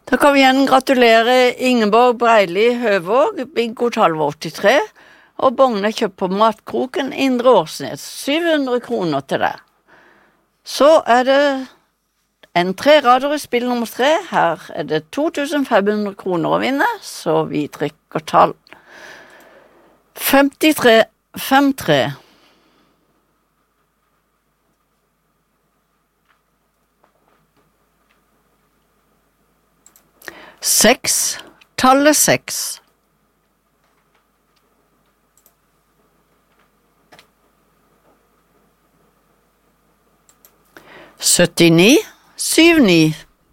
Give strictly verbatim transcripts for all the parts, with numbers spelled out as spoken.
Da kan vi igjen gratulere Ingeborg Breili Høvåg, bingo-tall åttitre, og Bogne kjøpt på Matkroken Indre Årsnes, syv hundre kroner til deg. Så er det en tre rader i spill nummer tre. Her er det to tusen fem hundre kroner å vinne, så vi trykker tall. femtitre femtitre. Seks, tallet seks. syttini, syttini.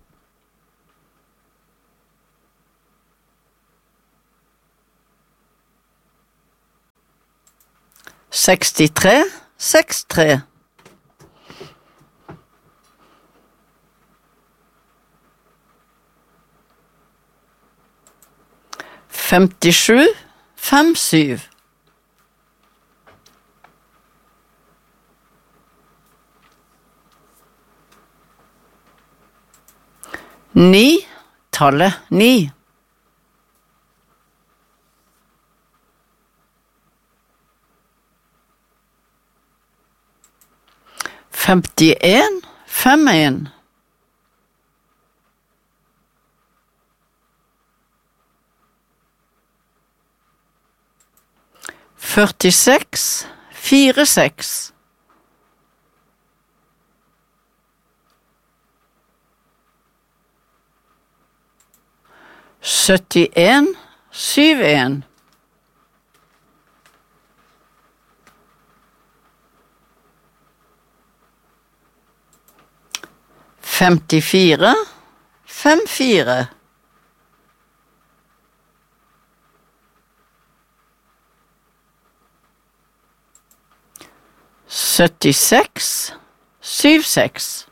sekstitre, sekstitre. femtisju, femtisju. Ni, tallet ni. femtien, femtien. førtiseks, førtiseks. syttien, syttien. femtifire, femtifire. syttiseks, syttiseks.